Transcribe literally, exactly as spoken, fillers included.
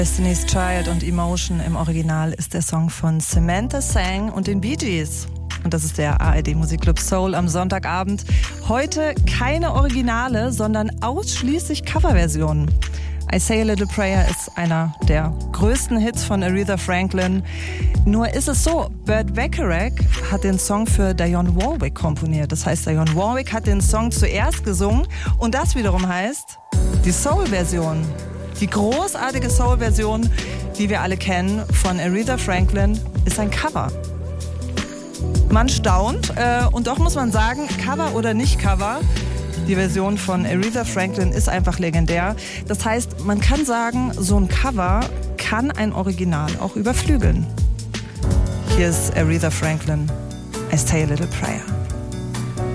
Destiny's Child und Emotion im Original ist der Song von Samantha Sang und den Bee Gees. Und das ist der A R D Musikclub Soul am Sonntagabend. Heute keine Originale, sondern ausschließlich Coverversionen. I Say a Little Prayer ist einer der größten Hits von Aretha Franklin. Nur ist es so, Burt Bacharach hat den Song für Dionne Warwick komponiert. Das heißt, Dionne Warwick hat den Song zuerst gesungen und das wiederum heißt die Soul-Version. Die großartige Soul-Version, die wir alle kennen von Aretha Franklin, ist ein Cover. Man staunt äh, und doch muss man sagen, Cover oder nicht Cover, die Version von Aretha Franklin ist einfach legendär. Das heißt, man kann sagen, so ein Cover kann ein Original auch überflügeln. Hier ist Aretha Franklin, I Say a Little Prayer.